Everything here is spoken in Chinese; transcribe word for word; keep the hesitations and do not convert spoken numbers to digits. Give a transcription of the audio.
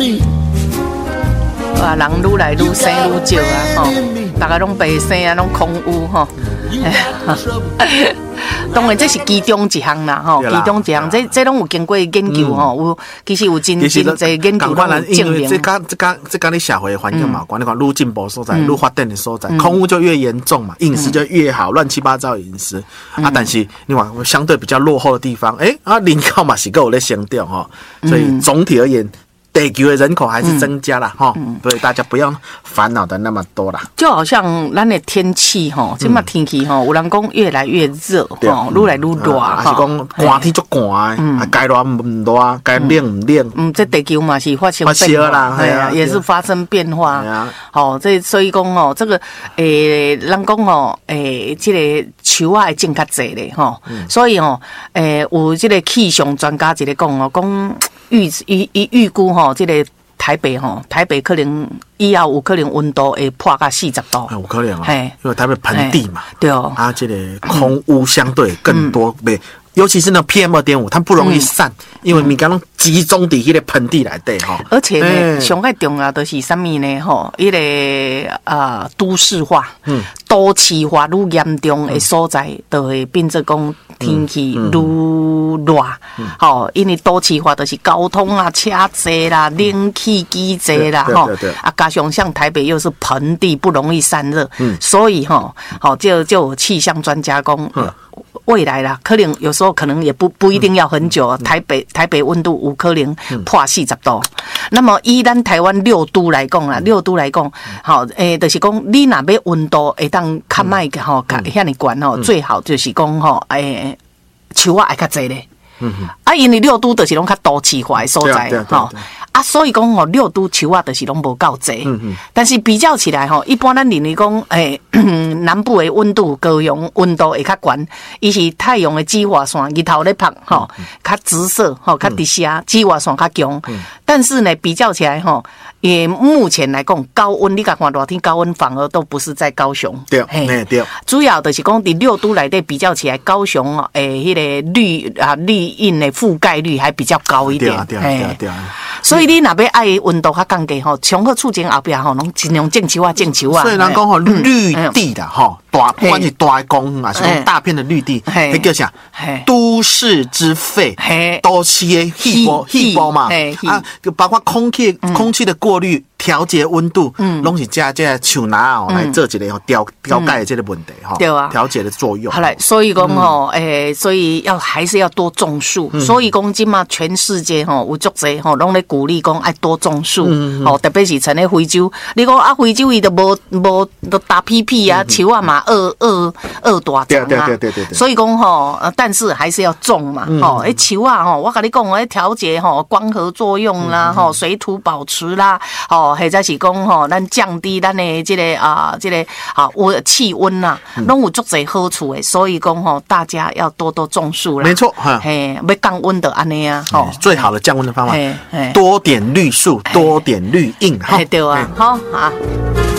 啊，人愈来愈生愈少啊，吼，大家拢白生啊，拢空污吼。当然这是其中一项啦，吼，其中一项，这这拢有经过研究吼，有其实有真真侪研究拢有证明。 这刚这刚这刚你社会环境嘛，管你看愈进步所在，愈发展的所在，空污就越严重嘛，饮食就越好，乱七八糟的饮食啊。但是你看相对比较落后的地方，哎啊，人口嘛是够有在成长哈，所以总体而言。地球的人口还是增加了哈，嗯、所以大家不要烦恼的那么多啦。 就好像咱的天气哈，现在天气哈，有人讲越来越热哈，愈来愈热哈。 还是讲寒天足寒的，啊该热唔热，该冷唔冷。 嗯，这地球嘛是发生变化，对啊，也是发生变化。好，这所以讲哦，这个诶，人讲哦，诶，这个树啊会种较济咧吼，所以哦，诶，有这个气象专家一个讲哦，讲。预预预预估吼，这个台北吼，台北可能以后有可能温度会破到四十度， 有可能啊，因为台北盆地嘛， 对哦， 啊，这个空污相对更多，呗、嗯，尤其是那 P M 二点五，它不容易散，嗯、因为你刚刚集中在迄个盆地来对哈， 而且呢，上海重要的是什么呢？吼，一个啊、呃、都市化，嗯，都市化愈严重的所在，就会变做讲天气愈热，吼、嗯，因为都市化就是交通啊、车多啦、冷气机多啦，吼，啊，加上像台北又是盆地，不容易散热，嗯，所以吼，好就就有气象专家讲。嗯未来啦，可能有时候可能也不不一定要很久。嗯、台北台北温度有可能破四十度。嗯、那么以咱台湾六都来讲啦，六都来讲，好诶，就是讲你若要温度会当较歹个吼，较遐尼悬吼，最好就是讲吼，诶，树仔会较济咧。嗯、啊，因为六都就是拢较都市化的所在吼。啊，所以讲吼，六都树啊，就是拢无够济。嗯嗯。但是比较起来吼，一般咱认为讲，诶、欸，南部的温度、高雄温度会较悬，伊是太阳的紫外线日头咧晒吼，较直射吼，较直射，紫外线较强。嗯、但是呢，比较起来吼，也目前来讲，高温你甲看热天高温反而都不是在高雄。 对，嘿对。 主要就是讲，伫六都内底比较起来，高雄哦，诶、欸，迄、那个绿啊绿荫的覆盖率还比较高一点。 对对对对。 所以你若要爱温度较降低吼，上好厝前后壁吼，拢尽量种树啊，种树啊。 所以人讲吼，绿地啦吼，大不管是大公啊，是讲大片的绿地，迄叫啥？都市之肺，都市的细胞细胞嘛，啊，包括空气空气的过滤。调节温度，嗯，拢是加这树拿哦来做一个调调解的这个问题哈，对啊，调节的作用。 好嘞，所以讲吼，诶，所以要还是要多种树。所以讲今嘛全世界吼有足侪吼，拢咧鼓励讲爱多种树，吼，特别是像咧非洲，你讲啊非洲伊都无无都打屁屁啊，树啊嘛二二二大种啊，对对对对对。所以讲吼，但是还是要种嘛，吼，诶树啊吼，我跟你讲，诶调节吼光合作用啦，吼水土保持啦，吼。或者是讲吼，咱降低咱的这个啊，这个啊温气温呐，拢有足侪好处的。所以讲吼，大家要多多种树啦。 没错，哈， 嘿，要降温的安尼啊，吼， 最好的降温的方法，多点绿树，多点绿荫，哈， 对啊，好啊。